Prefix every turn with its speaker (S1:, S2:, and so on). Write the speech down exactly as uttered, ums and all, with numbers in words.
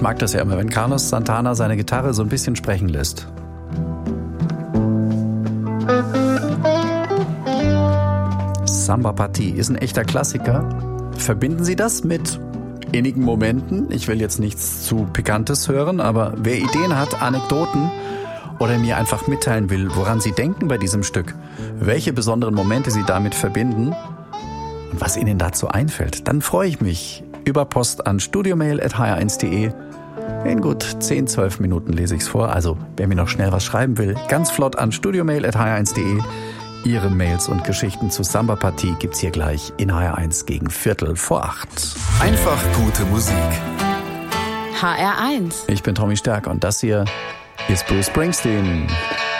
S1: mag das ja immer, wenn Carlos Santana seine Gitarre so ein bisschen sprechen lässt. Samba Party ist ein echter Klassiker. Verbinden Sie das mit innigen Momenten? Ich will jetzt nichts zu Pikantes hören, aber wer Ideen hat, Anekdoten oder mir einfach mitteilen will, woran Sie denken bei diesem Stück, welche besonderen Momente Sie damit verbinden und was Ihnen dazu einfällt, dann freue ich mich über Post an studiomail at h r eins punkt d e. In gut zehn, zwölf Minuten lese ich es vor. Also, wer mir noch schnell was schreiben will, ganz flott an studiomail at h r eins punkt d e. Ihre Mails und Geschichten zu Samba Party gibt's hier gleich in H R eins gegen Viertel vor acht.
S2: Einfach gute Musik.
S3: H R eins.
S1: Ich bin Tommy Stärk und das hier ist Bruce Springsteen.